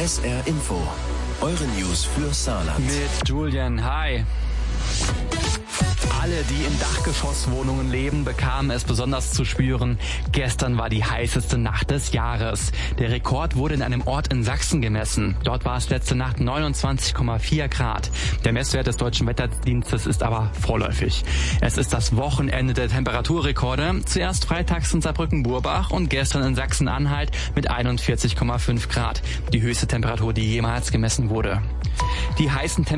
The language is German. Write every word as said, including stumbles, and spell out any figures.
S R Info. Eure News für Saarland. Mit Julian, hi. Alle, die in Dachgeschosswohnungen leben, bekamen es besonders zu spüren. Gestern war die heißeste Nacht des Jahres. Der Rekord wurde in einem Ort in Sachsen gemessen. Dort war es letzte Nacht neunundzwanzig Komma vier Grad. Der Messwert des Deutschen Wetterdienstes ist aber vorläufig. Es ist das Wochenende der Temperaturrekorde. Zuerst freitags in Saarbrücken-Burbach und gestern in Sachsen-Anhalt mit einundvierzig Komma fünf Grad. Die höchste Temperatur, die jemals gemessen wurde. Die heißen Temperaturen